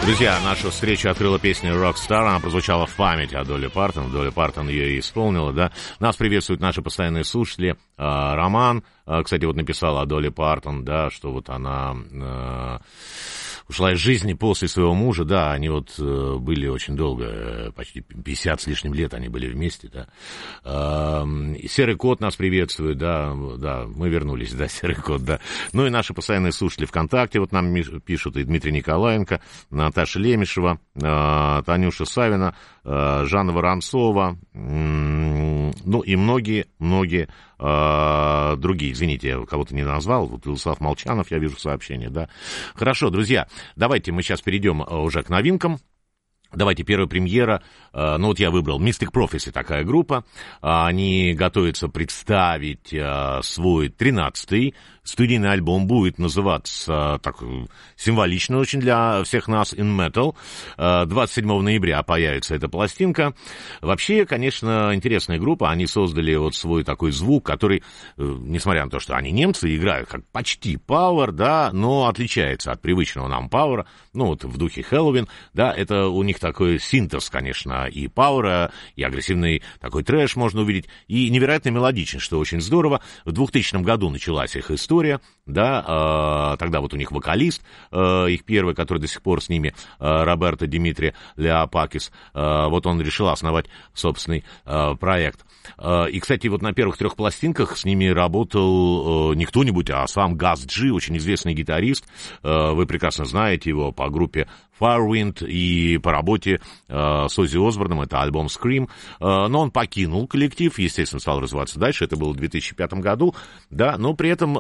Друзья, нашу встречу открыла песня «Rockstar». Она прозвучала в память о Долли Партон. Долли Партон ее и исполнила, да. Нас приветствуют наши постоянные слушатели. Роман, кстати, вот написал о Долли Партон, да, что вот она ушла из жизни после своего мужа, да, они вот были очень долго, почти 50 с лишним лет они были вместе, да. Серый кот нас приветствует, да, мы вернулись, да, Серый кот, да. Ну и наши постоянные слушатели ВКонтакте вот нам пишут, и Дмитрий Николаенко, Наташа Лемешева, Танюша Савина, Жанна Воронцова, ну и многие другие. Извините, я кого-то не назвал. Вот Владислав Молчанов, я вижу сообщение, да. Хорошо, друзья, давайте мы сейчас перейдем уже к новинкам. Давайте, первая премьера, ну вот я выбрал Mystic Prophecy, такая группа, они готовятся представить свой 13-й студийный альбом, будет называться, так, символично очень для всех нас, In Metal, 27 ноября появится эта пластинка. Вообще, конечно, интересная группа, они создали вот свой такой звук, который, несмотря на то, что они немцы, играют как почти Power, да, но отличается от привычного нам Power, ну вот в духе Хэллоуин, да, это у них такой синтез, конечно, и пауэра, и агрессивный такой трэш можно увидеть, и невероятно мелодичный, что очень здорово. В 2000 году началась их история, да, тогда вот у них вокалист, их первый, который до сих пор с ними, Роберто Димитри Леопакис, вот он решил основать собственный проект. И, кстати, вот на первых 3 пластинках с ними работал не кто-нибудь, а сам Газ Джи, очень известный гитарист, вы прекрасно знаете его по группе Firewind и по работе с Оззи Осборном, это альбом Scream, но он покинул коллектив, естественно, стал развиваться дальше, это было в 2005 году, да, но при этом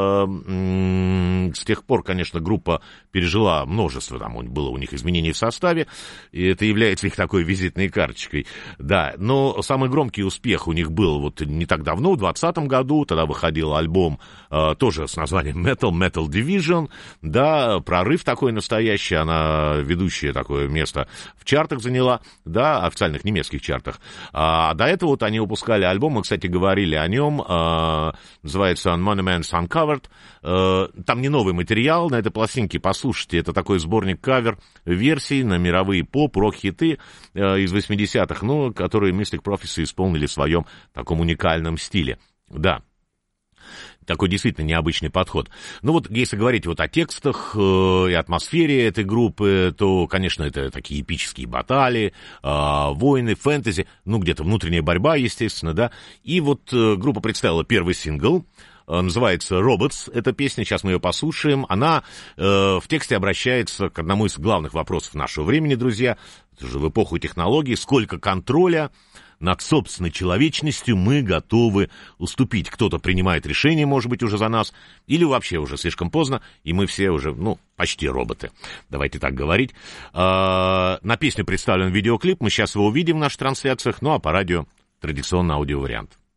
с тех пор, конечно, группа пережила множество, там было у них изменений в составе, и это является их такой визитной карточкой, да, но самый громкий успех у них был вот не так давно, в 2020 году, тогда выходил альбом тоже с названием Metal Division, да, прорыв такой настоящий, она ведущее такое место в чартах заняла, да, официальных немецких чартах. А до этого вот они выпускали альбом, мы, кстати, говорили о нем, называется on Monuments Uncovered. Там не новый материал на этой пластинке, послушайте, это такой сборник кавер-версий на мировые поп-рок-хиты из 80-х, ну, которые Mystic Prophecy исполнили в своем таком уникальном стиле, да. Такой действительно необычный подход. Ну вот, если говорить вот о текстах и атмосфере этой группы, то, конечно, это такие эпические баталии, войны, фэнтези, ну, где-то внутренняя борьба, естественно, да. И вот группа представила первый сингл, называется «Robots». Эта песня, сейчас мы ее послушаем. Она в тексте обращается к одному из главных вопросов нашего времени, друзья. Это же в эпоху технологий. Сколько контроля над собственной человечностью мы готовы уступить. Кто-то принимает решение, может быть, уже за нас, или вообще уже слишком поздно, и мы все уже, ну, почти роботы. Давайте так говорить. На песню представлен видеоклип, мы сейчас его увидим в наших трансляциях, ну, а по радио традиционно аудиовариант.